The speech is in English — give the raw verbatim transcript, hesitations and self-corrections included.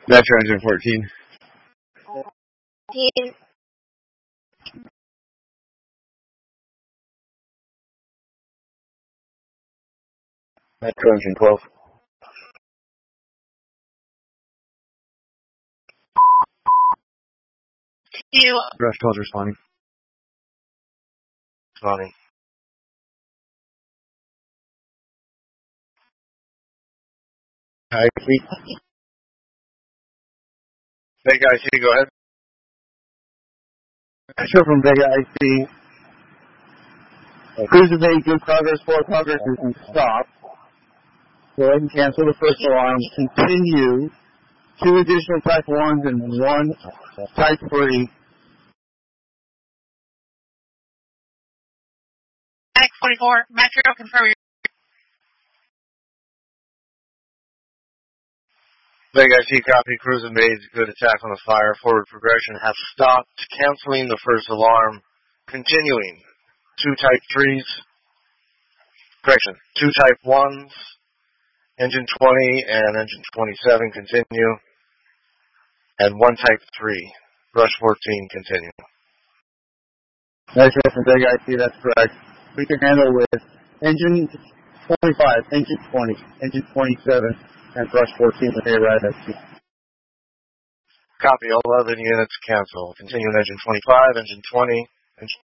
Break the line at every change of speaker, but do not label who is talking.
Metro engine fourteen.
fourteen.
Metro engine twelve.
You.
Rush twelve responding.
Responding.
I C.
Big I C, go ahead.
Metro from Vega I C. Cruiser made good progress. Forward progress is in stop. Go ahead and cancel the first alarm. Continue. Two additional type ones and one type three.
X forty-four. Metro, confirm your.
Big I C, copy. Cruiser made good attack on the fire. Forward progression has stopped. Canceling the first alarm. Continuing. Two type threes. Correction. Two type ones. Engine twenty and engine twenty-seven continue. And one type three. Rush fourteen continue.
Metro from Vega I C, that's correct. We can handle with engine twenty-five, engine twenty, engine twenty-seven, and Rush fourteen with A right at
Copy. eleven units cancel. Continue engine twenty-five, engine twenty, engine